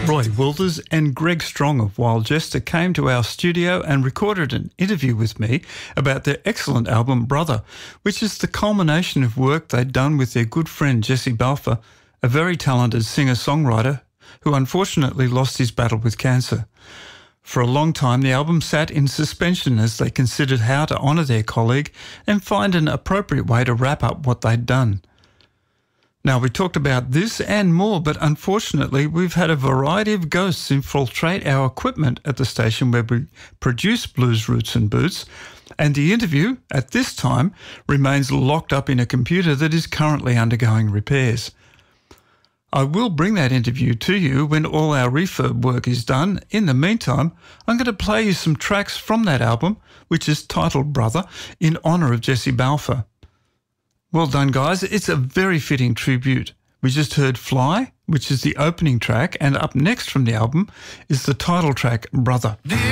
Roy Wilders and Greg Strong of Wild Jester came to our studio and recorded an interview with me about their excellent album Brother, which is the culmination of work they'd done with their good friend Jesse Balfour, a very talented singer-songwriter who unfortunately lost his battle with cancer. For a long time, the album sat in suspension as they considered how to honour their colleague and find an appropriate way to wrap up what they'd done. Now, we talked about this and more, but unfortunately we've had a variety of ghosts infiltrate our equipment at the station where we produce Blues Roots and Boots, and the interview, at this time, remains locked up in a computer that is currently undergoing repairs. I will bring that interview to you when all our refurb work is done. In the meantime, I'm going to play you some tracks from that album, which is titled Brother, in honour of Jesse Balfour. Well done, guys. It's a very fitting tribute. We just heard Fly, which is the opening track, and up next from the album is the title track, Brother. Dear